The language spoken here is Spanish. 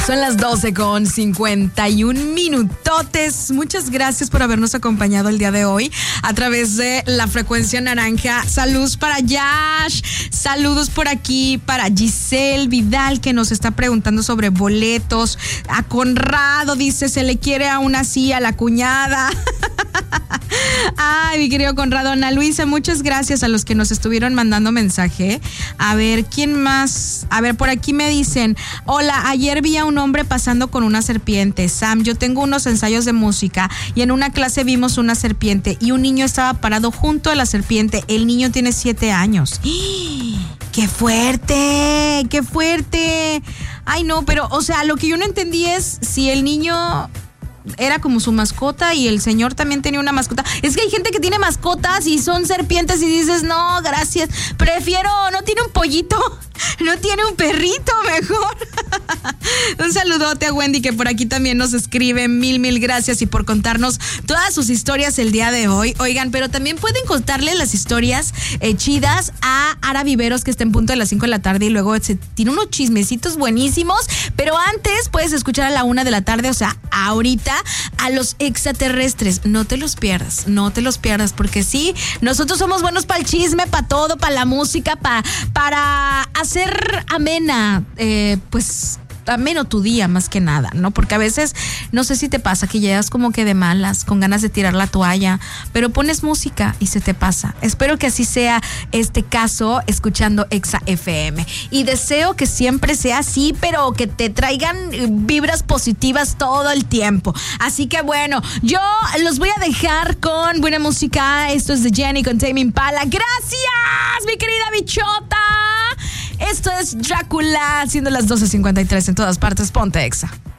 Son las 12:51. Muchas gracias por habernos acompañado el día de hoy a través de la frecuencia naranja. Saludos para Yash, saludos por aquí para Giselle Vidal, que nos está preguntando sobre boletos. A Conrado dice, se le quiere aún así a la cuñada. Ay, mi querido Conrado. Ana Luisa, muchas gracias a los que nos estuvieron mandando mensaje. A ver, ¿quién más? A ver, por aquí me dicen, hola, ayer vi a un hombre pasando con una serpiente. Sam, yo tengo unos ensayos de música y en una clase vimos una serpiente y un niño estaba parado junto a la serpiente. El niño tiene 7 años. ¡Qué fuerte! ¡Qué fuerte! Ay, no, pero, o sea, lo que yo no entendí es si el niño era como su mascota y el señor también tenía una mascota. Es que hay gente que tiene mascotas y son serpientes y dices, no, gracias, prefiero, no tiene un pollito, no tiene un perrito mejor. Un saludote a Wendy, que por aquí también nos escribe. Mil gracias y por contarnos todas sus historias el día de hoy. Oigan, pero también pueden contarle las historias chidas a Ara Viveros, que está en punto de las 5 de la tarde y luego tiene unos chismecitos buenísimos. Pero antes puedes escuchar a la 1 de la tarde, o sea, ahorita, a los extraterrestres. No te los pierdas, porque sí, nosotros somos buenos para el chisme, para todo, para la música, para hacer amena, pues ameno tu día más que nada, ¿no? Porque a veces, no sé si te pasa que llegas como que de malas, con ganas de tirar la toalla, pero pones música y se te pasa. Espero que así sea este caso, escuchando Exa FM. Y deseo que siempre sea así, pero que te traigan vibras positivas todo el tiempo. Así que bueno, yo los voy a dejar con buena música. Esto es de Jenny con Tame Impala. ¡Gracias, mi querida bichota! Esto es Drácula, siendo las 12:53 en todas partes. Ponte Exa.